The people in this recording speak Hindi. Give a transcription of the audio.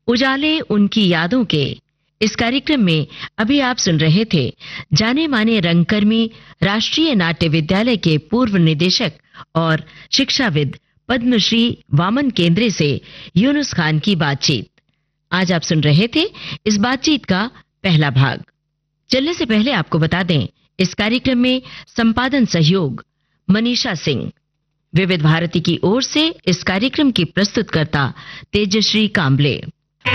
उजाले उनकी यादों के। इस कार्यक्रम में अभी आप सुन रहे थे जाने माने रंगकर्मी राष्ट्रीय नाट्य विद्यालय के पूर्व निदेशक और शिक्षाविद पद्मश्री वामन केंद्रे से यूनुस खान की बातचीत। आज आप सुन रहे थे इस बातचीत का पहला भाग। चलने से पहले आपको बता दें, इस कार्यक्रम में संपादन सहयोग मनीषा सिंह। विविध भारती की ओर से इस कार्यक्रम की प्रस्तुतकर्ता तेजश्री कांबले।